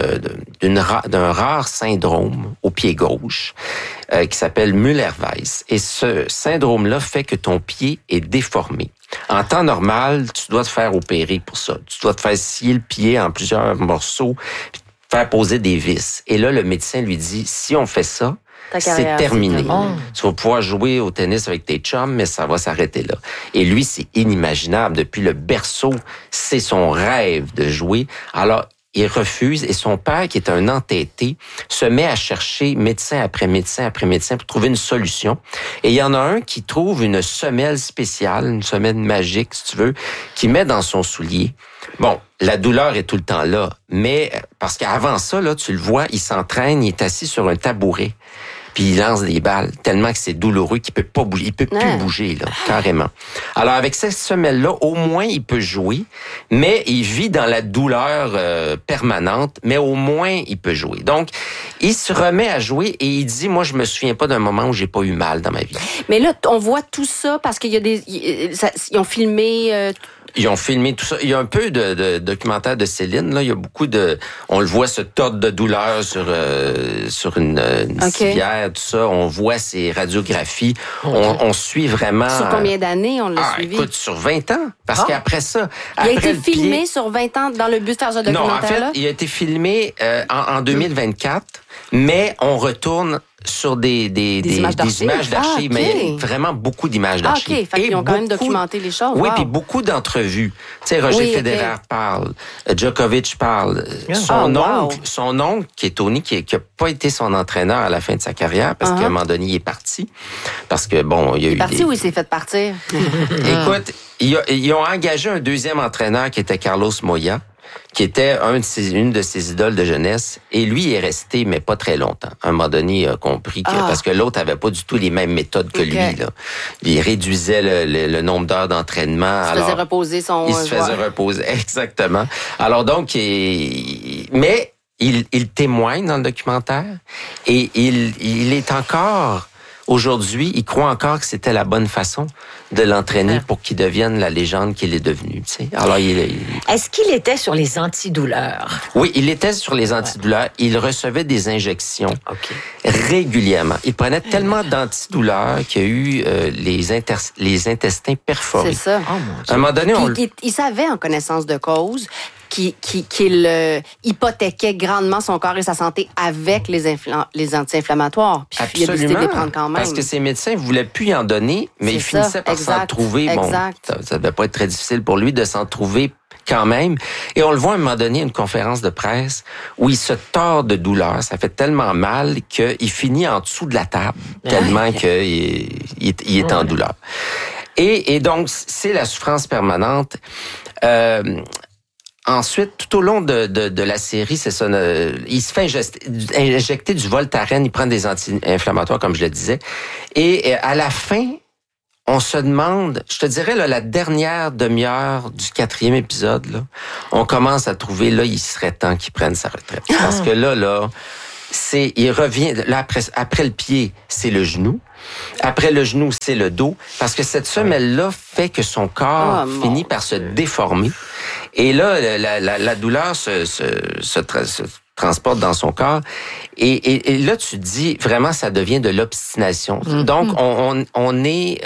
[SPEAKER 17] d'un rare syndrome au pied gauche qui s'appelle Müller-Weiss. Et ce syndrome-là fait que ton pied est déformé. En temps normal, tu dois te faire opérer pour ça. Tu dois te faire scier le pied en plusieurs morceaux, puis te faire poser des vis. Et là, le médecin lui dit, si on fait ça, c'est terminé. Tu vas pouvoir jouer au tennis avec tes chums, mais ça va s'arrêter là. Et lui, c'est inimaginable. Depuis le berceau, c'est son rêve de jouer. Alors, il refuse et son père, qui est un entêté, se met à chercher médecin après médecin après médecin pour trouver une solution. Et il y en a un qui trouve une semelle spéciale, une semelle magique, si tu veux, qui met dans son soulier. Bon, la douleur est tout le temps là, mais parce qu'avant ça, là, tu le vois, il s'entraîne, il est assis sur un tabouret. Puis il lance des balles tellement que c'est douloureux qu'il peut pas bouger, il peut plus bouger là, carrément. Alors avec cette semelle-là, au moins il peut jouer, mais il vit dans la douleur permanente, mais au moins il peut jouer. Donc il se remet à jouer et il dit, moi je me souviens pas d'un moment où j'ai pas eu mal dans ma vie.
[SPEAKER 1] Mais là on voit tout ça parce qu'il y a ils ont filmé.
[SPEAKER 17] Ils ont filmé tout ça. Il y a un peu de documentaire de Céline. Là, il y a beaucoup de. On le voit se tordre de douleur sur une civière, tout ça. On voit ses radiographies. On suit vraiment.
[SPEAKER 1] Sur combien d'années on l'a suivi?
[SPEAKER 17] Écoute, sur 20 ans. Parce qu'après ça,
[SPEAKER 1] il a été filmé sur 20 ans dans le but de faire ce documentaire-là?
[SPEAKER 17] Non, en fait, il a été filmé en 2024, mais on retourne sur des images d'archives, mais vraiment beaucoup d'images d'archives.
[SPEAKER 1] OK, fait qu'ils ont quand même documenté les choses.
[SPEAKER 17] Oui, puis beaucoup d'entrevues. Tu sais, Roger Federer parle, Djokovic parle. Son oncle, qui est Tony, qui a pas été son entraîneur à la fin de sa carrière, parce qu'à un moment donné, il est parti. Parce que, bon, il y a eu...
[SPEAKER 1] Il est parti ou il s'est fait partir?
[SPEAKER 17] Écoute, ils ont engagé un deuxième entraîneur qui était Carlos Moya. qui était une de ses idoles de jeunesse. Et lui, il est resté, mais pas très longtemps. À un moment donné, il a compris que, parce que l'autre avait pas du tout les mêmes méthodes que lui, là. Il réduisait le nombre d'heures d'entraînement.
[SPEAKER 1] Il se faisait reposer son...
[SPEAKER 17] Il se faisait reposer, exactement. Alors donc, mais il témoigne dans le documentaire et il est encore... Aujourd'hui, il croit encore que c'était la bonne façon de l'entraîner pour qu'il devienne la légende qu'il est devenu. Tu sais. Alors,
[SPEAKER 10] Est-ce qu'il était sur les antidouleurs?
[SPEAKER 17] Oui, il était sur les antidouleurs. Il recevait des injections régulièrement. Il prenait tellement d'antidouleurs qu'il y a eu les intestins perforés.
[SPEAKER 1] C'est ça.
[SPEAKER 17] À un moment donné,
[SPEAKER 1] il savait en connaissance de cause qu'il hypothéquait grandement son corps et sa santé avec les anti-inflammatoires. Puis il a décidé de les prendre quand même.
[SPEAKER 17] Parce que ses médecins ne voulaient plus y en donner, mais il finissait par s'en trouver. Bon, ça devait pas être très difficile pour lui de s'en trouver quand même. Et on le voit à un moment donné, une conférence de presse où il se tord de douleur. Ça fait tellement mal qu'il finit en dessous de la table, tellement qu'il est en douleur. Et donc, c'est la souffrance permanente. Ensuite, tout au long de la série, c'est ça. Il se fait injecter du Voltaren, il prend des anti-inflammatoires, comme je le disais. Et à la fin, on se demande, je te dirais, là, la dernière demi-heure du 4e épisode, là, on commence à trouver, là, il serait temps qu'il prenne sa retraite. Parce que là, il revient, là, après le pied, c'est le genou. Après le genou, c'est le dos. Parce que cette semelle-là fait que son corps finit par se déformer. Et là, la douleur se transporte dans son corps. Et là, tu te dis, vraiment, ça devient de l'obstination. Donc, on est...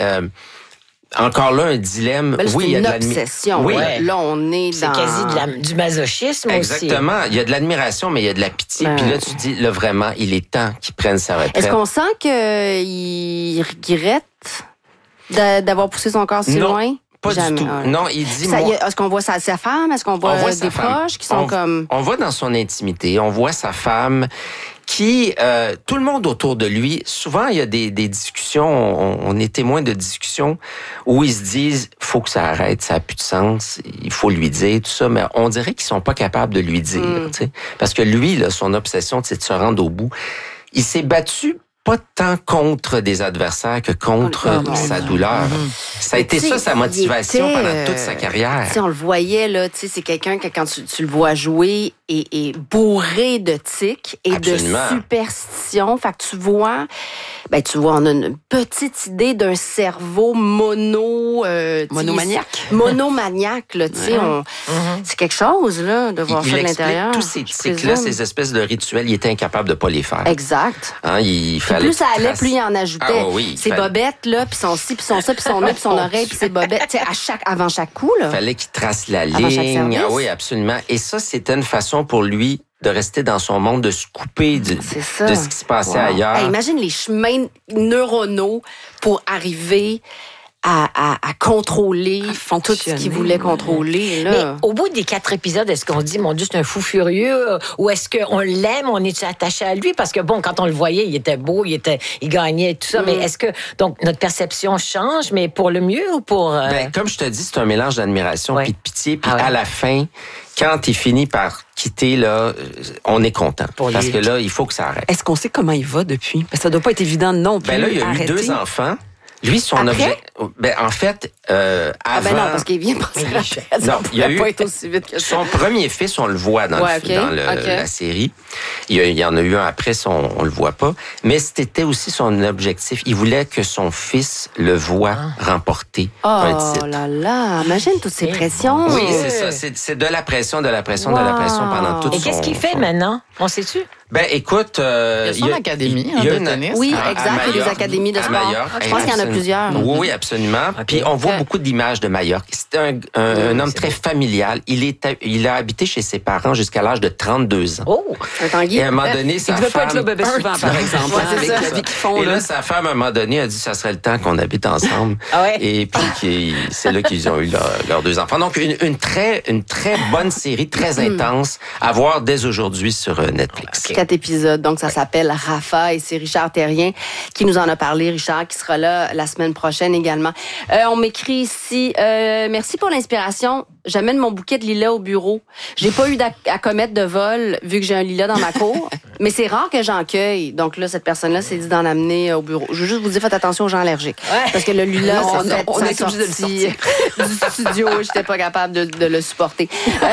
[SPEAKER 17] encore là, un dilemme.
[SPEAKER 1] Ben là, oui, il y a de l'obsession. Oui. Là, on est dans...
[SPEAKER 10] C'est quasi du masochisme.
[SPEAKER 17] Exactement.
[SPEAKER 10] Aussi.
[SPEAKER 17] Il y a de l'admiration, mais il y a de la pitié. Puis là, tu te dis, là, vraiment, il est temps qu'il prenne sa retraite.
[SPEAKER 1] Est-ce qu'on sent qu'il regrette d'avoir poussé son corps si loin?
[SPEAKER 17] Pas du tout. Non, il dit...
[SPEAKER 1] Est-ce qu'on voit sa femme? Est-ce qu'on voit des proches qui sont comme...
[SPEAKER 17] On voit dans son intimité, on voit sa femme qui... tout le monde autour de lui, souvent, il y a des discussions, on est témoin de discussions où ils se disent, faut que ça arrête, ça n'a plus de sens, il faut lui dire, tout ça, mais on dirait qu'ils sont pas capables de lui dire, tu sais. Parce que lui, là, son obsession, c'est de se rendre au bout. Il s'est battu pas tant contre des adversaires que contre sa douleur. Ça a été ça, sa motivation pendant toute sa carrière.
[SPEAKER 1] On le voyait, là, c'est quelqu'un que quand tu le vois jouer est bourré de tics et de superstitions. Fait que tu vois, on a une petite idée d'un cerveau monomaniaque. Monomaniaque, là, tu sais. C'est quelque chose, là, de voir ça de l'intérieur.
[SPEAKER 17] Tous ces tics-là, ces espèces de rituels, il était incapable de pas les faire.
[SPEAKER 1] Exact.
[SPEAKER 17] Il fallait
[SPEAKER 1] plus ça allait, plus il en ajoutait. Ses bobettes, là, puis son ci, puis son ça, puis son nez, puis son oreille, puis ses bobettes, tu sais, avant chaque coup, là.
[SPEAKER 17] Il fallait qu'il trace la ligne. Oui, absolument. Et ça, c'était une façon pour lui de rester dans son monde, de se couper de ce qui se passait ailleurs.
[SPEAKER 1] Hey, imagine les chemins neuronaux pour arriver à contrôler tout ce qu'il voulait contrôler. Là.
[SPEAKER 10] Mais au bout des 4 épisodes, est-ce qu'on se dit, mon Dieu, c'est un fou furieux, ou est-ce qu'on l'aime, on est attaché à lui? Parce que bon, quand on le voyait, il était beau, il gagnait et tout ça, mais est-ce que, donc, notre perception change, mais pour le mieux ou pour...
[SPEAKER 17] comme je te dis, c'est un mélange d'admiration puis de pitié, puis à la fin, quand il finit par quitter, là, on est content. Parce que là, il faut que ça arrête.
[SPEAKER 3] Est-ce qu'on sait comment il va depuis? Parce que ça doit pas être évident non plus.
[SPEAKER 17] Là, il a eu 2 enfants. Lui, son objet... en fait, avant...
[SPEAKER 1] non, parce qu'il vient de passer la retraite.
[SPEAKER 17] Non, il y a eu...
[SPEAKER 1] pas être aussi vite que ça.
[SPEAKER 17] Son premier fils, on le voit dans la série. Il y en a eu un après, on le voit pas. Mais c'était aussi son objectif. Il voulait que son fils le voie remporter un titre.
[SPEAKER 1] Oh là là, imagine toutes ces pressions.
[SPEAKER 17] Oui, c'est ça. C'est de la pression pendant toute
[SPEAKER 10] Et qu'est-ce qu'il fait maintenant? On sait-tu?
[SPEAKER 17] Écoute...
[SPEAKER 2] il y a son académie de tennis.
[SPEAKER 1] Oui, exact. Il y a des académies de sport. Je pense qu'il y en a plusieurs.
[SPEAKER 17] Oui, absolument. Puis on voit beaucoup d'images de Majorque. C'est un homme très familial. Il a habité chez ses parents jusqu'à l'âge de 32 ans.
[SPEAKER 1] Oh, un Tanguy.
[SPEAKER 17] Et à un moment donné, sa femme...
[SPEAKER 3] Il ne veut pas être là bébé souvent, par exemple.
[SPEAKER 1] Avec la
[SPEAKER 3] vie qu'ils font.
[SPEAKER 17] Et là, sa femme, à un moment donné, a dit que ça serait le temps qu'on habite ensemble. Et puis, c'est là qu'ils ont eu leurs 2 enfants. Donc, une très bonne série, très intense, à voir dès aujourd'hui sur Netflix.
[SPEAKER 1] 4 épisodes, donc ça s'appelle Rafa et c'est Richard Therrien qui nous en a parlé. Richard qui sera là la semaine prochaine également. également. On m'écrit ici, merci pour l'inspiration. J'amène mon bouquet de lilas au bureau. J'ai pas eu à commettre de vol vu que j'ai un lilas dans ma cour, mais c'est rare que j'en cueille. Donc là, cette personne-là s'est dit d'en amener au bureau. Je veux juste vous dire, faites attention aux gens allergiques. Ouais. Parce que le lilas, on est obligé de le sortir du studio. J'étais pas capable de le supporter.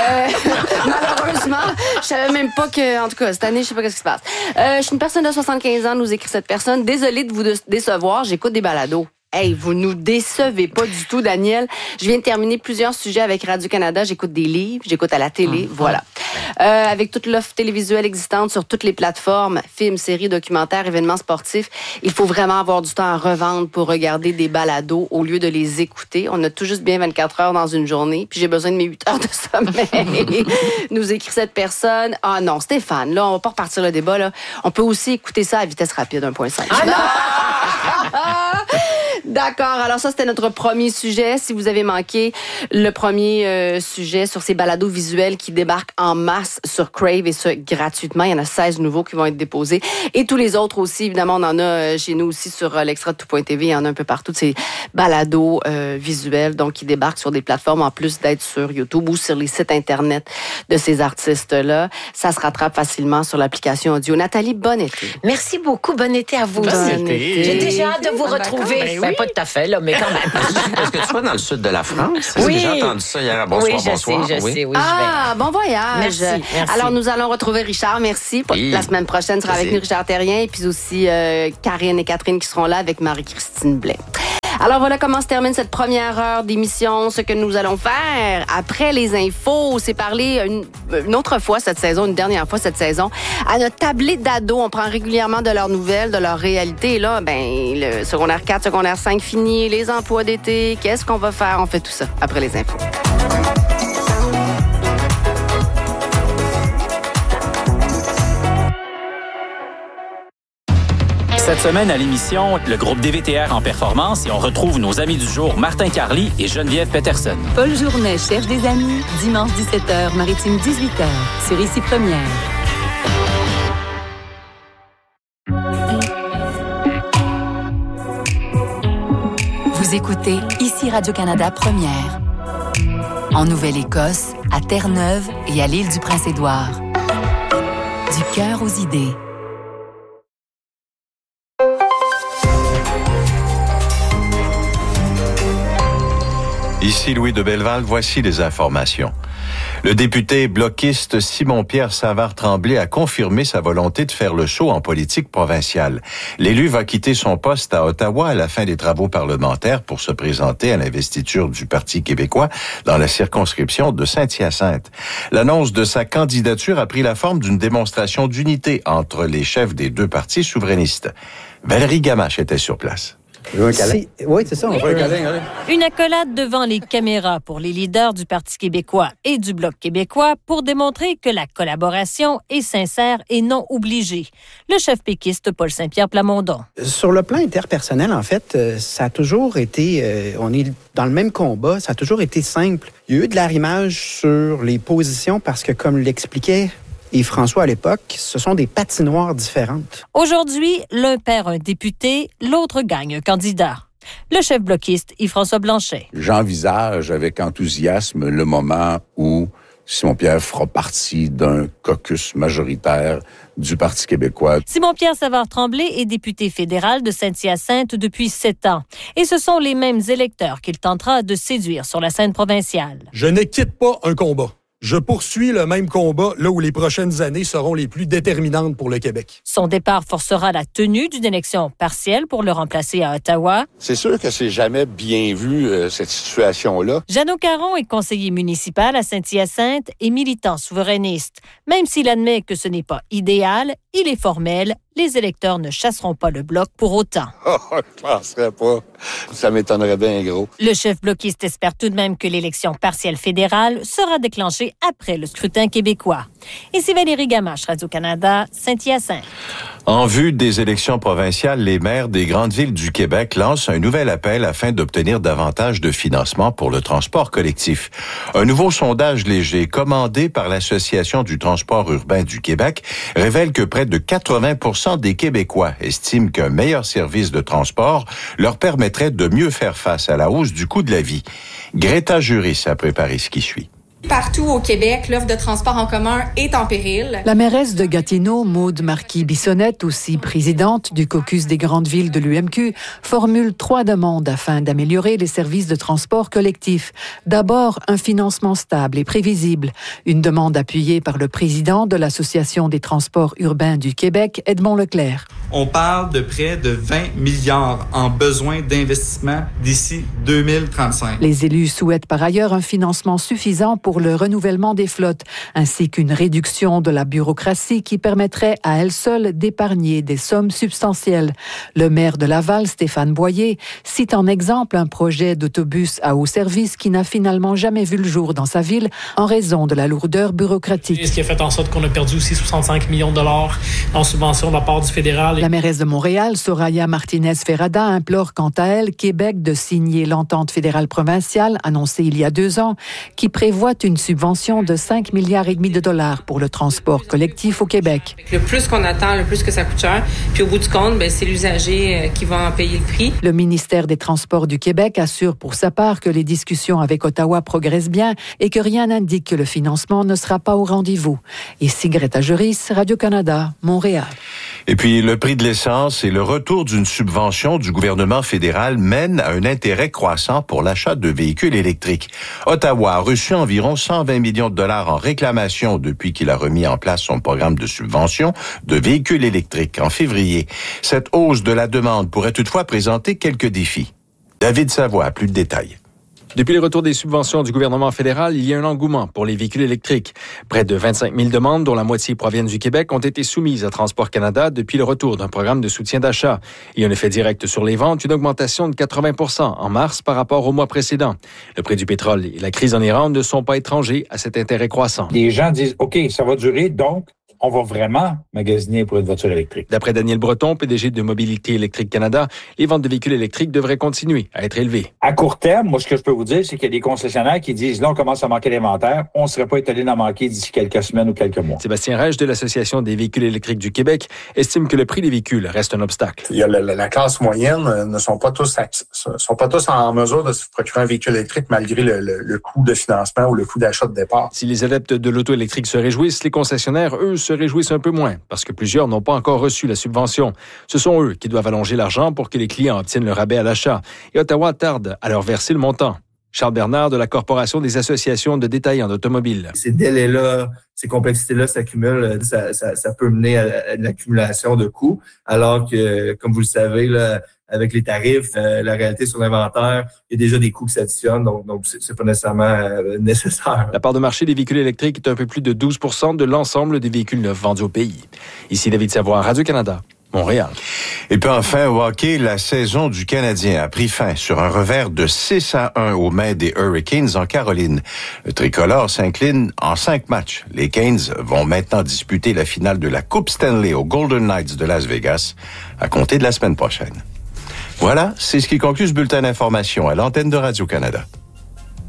[SPEAKER 1] Malheureusement, je savais même pas que, en tout cas, cette année, je sais pas ce qui se passe. Je suis une personne de 75 ans, nous écrit cette personne. Désolée de vous décevoir, j'écoute des balados. Hey, vous nous décevez pas du tout, Daniel. Je viens de terminer plusieurs sujets avec Radio-Canada. J'écoute des livres, j'écoute à la télé, voilà. Avec toute l'offre télévisuelle existante sur toutes les plateformes, films, séries, documentaires, événements sportifs, il faut vraiment avoir du temps à revendre pour regarder des balados au lieu de les écouter. On a tout juste bien 24 heures dans une journée, puis j'ai besoin de mes 8 heures de sommeil. Nous écrit cette personne. Ah non, Stéphane, là, on va pas repartir le débat, là. On peut aussi écouter ça à vitesse rapide, 1.5. Ah non! D'accord. Alors ça, c'était notre premier sujet. Si vous avez manqué le premier sujet sur ces balados visuels qui débarquent en masse sur Crave et ce, gratuitement. Il y en a 16 nouveaux qui vont être déposés. Et tous les autres aussi, évidemment, on en a chez nous aussi sur l'extra de tout.tv. Il y en a un peu partout de ces balados visuels donc qui débarquent sur des plateformes en plus d'être sur YouTube ou sur les sites Internet de ces artistes-là. Ça se rattrape facilement sur l'application audio. Nathalie, bon été.
[SPEAKER 10] Merci beaucoup. Bon été à vous.
[SPEAKER 1] Bon été.
[SPEAKER 10] J'ai déjà hâte de vous retrouver.
[SPEAKER 1] Ben oui.
[SPEAKER 10] Pas tout à fait, là, mais quand même.
[SPEAKER 17] Est-ce que tu vas dans le sud de la France?
[SPEAKER 10] Oui.
[SPEAKER 17] J'ai entendu ça hier. Bonsoir,
[SPEAKER 10] oui,
[SPEAKER 17] bonsoir.
[SPEAKER 10] Je sais, oui,
[SPEAKER 1] bon voyage.
[SPEAKER 10] Merci.
[SPEAKER 1] Alors, nous allons retrouver Richard. Merci. Oui. La semaine prochaine sera avec nous Richard Terrien et puis aussi Karine et Catherine qui seront là avec Marie-Christine Blais. Alors voilà comment se termine cette première heure d'émission. Ce que nous allons faire après les infos, c'est parler une autre fois cette saison, une dernière fois cette saison, à notre tablée d'ados. On prend régulièrement de leurs nouvelles, de leur réalité. Et là, le secondaire 4, secondaire 5 fini, les emplois d'été, qu'est-ce qu'on va faire? On fait tout ça après les infos.
[SPEAKER 15] Cette semaine à l'émission, le groupe DVTR en performance et on retrouve nos amis du jour Martin Carly et Geneviève Peterson.
[SPEAKER 18] Paul Journet cherche des amis, dimanche 17h, Maritime 18h, sur Ici Première. Vous écoutez Ici Radio-Canada Première. En Nouvelle-Écosse, à Terre-Neuve et à l'île du Prince-Édouard. Du cœur aux idées.
[SPEAKER 19] Ici Louis de Belleval, voici les informations. Le député bloquiste Simon-Pierre Savard-Tremblay a confirmé sa volonté de faire le show en politique provinciale. L'élu va quitter son poste à Ottawa à la fin des travaux parlementaires pour se présenter à l'investiture du Parti québécois dans la circonscription de Saint-Hyacinthe. L'annonce de sa candidature a pris la forme d'une démonstration d'unité entre les chefs des deux partis souverainistes. Valérie Gamache était sur place.
[SPEAKER 20] Oui, c'est ça. On veut un câlin, allez.
[SPEAKER 21] Une accolade devant les caméras pour les leaders du Parti québécois et du Bloc québécois pour démontrer que la collaboration est sincère et non obligée. Le chef péquiste Paul Saint-Pierre Plamondon.
[SPEAKER 20] Sur le plan interpersonnel, en fait, ça a toujours été... on est dans le même combat, ça a toujours été simple. Il y a eu de l'arrimage sur les positions parce que, comme l'expliquait et François à l'époque, ce sont des patinoires différentes.
[SPEAKER 21] Aujourd'hui, l'un perd un député, l'autre gagne un candidat. Le chef bloquiste Yves-François Blanchet.
[SPEAKER 22] J'envisage avec enthousiasme le moment où Simon-Pierre fera partie d'un caucus majoritaire du Parti québécois.
[SPEAKER 21] Simon-Pierre Savard-Tremblay est député fédéral de Saint-Hyacinthe depuis 7 ans. Et ce sont les mêmes électeurs qu'il tentera de séduire sur la scène provinciale.
[SPEAKER 23] Je ne quitte pas un combat. Je poursuis le même combat là où les prochaines années seront les plus déterminantes pour le Québec.
[SPEAKER 21] Son départ forcera la tenue d'une élection partielle pour le remplacer à Ottawa.
[SPEAKER 22] C'est sûr que c'est jamais bien vu, cette situation-là.
[SPEAKER 21] Jeannot Caron est conseiller municipal à Saint-Hyacinthe et militant souverainiste. Même s'il admet que ce n'est pas idéal, il est formel. Les électeurs ne chasseront pas le Bloc pour autant.
[SPEAKER 22] Oh, je penserais pas. Ça m'étonnerait bien gros.
[SPEAKER 21] Le chef bloquiste espère tout de même que l'élection partielle fédérale sera déclenchée après le scrutin québécois. Ici Valérie Gamache, Radio-Canada, Saint-Hyacinthe.
[SPEAKER 19] En vue des élections provinciales, les maires des grandes villes du Québec lancent un nouvel appel afin d'obtenir davantage de financement pour le transport collectif. Un nouveau sondage léger commandé par l'Association du transport urbain du Québec révèle que près de 80% des Québécois estiment qu'un meilleur service de transport leur permettrait de mieux faire face à la hausse du coût de la vie. Greta Juris a préparé ce qui suit.
[SPEAKER 5] Partout au Québec, l'offre de transport en commun est en péril.
[SPEAKER 6] La mairesse de Gatineau, Maude Marquis-Bissonnette, aussi présidente du caucus des grandes villes de l'UMQ, formule 3 demandes afin d'améliorer les services de transport collectif. D'abord, un financement stable et prévisible. Une demande appuyée par le président de l'Association des transports urbains du Québec, Edmond Leclerc.
[SPEAKER 7] On parle de près de 20 milliards en besoin d'investissement d'ici 2035.
[SPEAKER 6] Les élus souhaitent par ailleurs un financement suffisant pour le renouvellement des flottes, ainsi qu'une réduction de la bureaucratie qui permettrait à elle seule d'épargner des sommes substantielles. Le maire de Laval, Stéphane Boyer, cite en exemple un projet d'autobus à haut service qui n'a finalement jamais vu le jour dans sa ville en raison de la lourdeur bureaucratique.
[SPEAKER 24] Ce qui a fait en sorte qu'on a perdu aussi 65 millions de dollars en subvention de la part du fédéral.
[SPEAKER 6] La mairesse de Montréal, Soraya Martinez-Ferrada, implore quant à elle Québec de signer l'entente fédérale provinciale annoncée il y a 2 ans qui prévoit une subvention de 5,5 milliards de dollars pour le transport collectif au Québec.
[SPEAKER 5] Le plus qu'on attend, le plus que ça coûte cher. Puis au bout du compte, c'est l'usager qui va en payer le prix.
[SPEAKER 6] Le ministère des Transports du Québec assure pour sa part que les discussions avec Ottawa progressent bien et que rien n'indique que le financement ne sera pas au rendez-vous. Ici Greta Juris, Radio-Canada, Montréal.
[SPEAKER 19] Et puis, le prix de l'essence et le retour d'une subvention du gouvernement fédéral mènent à un intérêt croissant pour l'achat de véhicules électriques. Ottawa a reçu environ 120 millions de dollars en réclamation depuis qu'il a remis en place son programme de subvention de véhicules électriques en février. Cette hausse de la demande pourrait toutefois présenter quelques défis. David Savoie a plus de détails.
[SPEAKER 25] Depuis le retour des subventions du gouvernement fédéral, il y a un engouement pour les véhicules électriques. Près de 25 000 demandes, dont la moitié proviennent du Québec, ont été soumises à Transport Canada depuis le retour d'un programme de soutien d'achat. Il y a un effet direct sur les ventes, une augmentation de 80 % en mars par rapport au mois précédent. Le prix du pétrole et la crise en Iran ne sont pas étrangers à cet intérêt croissant.
[SPEAKER 26] Les gens disent, OK, ça va durer, donc on va vraiment magasiner pour une voiture électrique.
[SPEAKER 25] D'après Daniel Breton, PDG de Mobilité électrique Canada, les ventes de véhicules électriques devraient continuer à être élevées.
[SPEAKER 26] À court terme, moi, ce que je peux vous dire, c'est qu'il y a des concessionnaires qui disent, là, on commence à manquer d'inventaire, on ne serait pas étonné d'en manquer d'ici quelques semaines ou quelques mois.
[SPEAKER 25] Sébastien Rèche de l'Association des véhicules électriques du Québec estime que le prix des véhicules reste un obstacle.
[SPEAKER 27] Il y a la classe moyenne ne sont pas tous en mesure de se procurer un véhicule électrique malgré le coût de financement ou le coût d'achat de départ.
[SPEAKER 25] Si les adeptes de l'auto électrique se réjouissent, les concessionnaires, eux, se réjouissent un peu moins, parce que plusieurs n'ont pas encore reçu la subvention. Ce sont eux qui doivent allonger l'argent pour que les clients obtiennent le rabais à l'achat. Et Ottawa tarde à leur verser le montant. Charles Bernard de la Corporation des associations de détaillants d'automobiles.
[SPEAKER 28] Ces délais-là, ces complexités-là s'accumulent, ça peut mener à l'accumulation de coûts, alors que, comme vous le savez, là, avec les tarifs, la réalité sur l'inventaire, il y a déjà des coûts qui s'additionnent, donc c'est pas nécessairement nécessaire.
[SPEAKER 25] La part de marché des véhicules électriques est un peu plus de 12 % de l'ensemble des véhicules neufs vendus au pays. Ici David Savoie, Radio-Canada, Montréal.
[SPEAKER 19] Et puis enfin, au hockey, la saison du Canadien a pris fin sur un revers de 6-1 aux mains des Hurricanes en Caroline. Le tricolore s'incline en 5 matchs. Les Canes vont maintenant disputer la finale de la Coupe Stanley aux Golden Knights de Las Vegas à compter de la semaine prochaine. Voilà, c'est ce qui conclut ce bulletin d'information à l'antenne de Radio-Canada.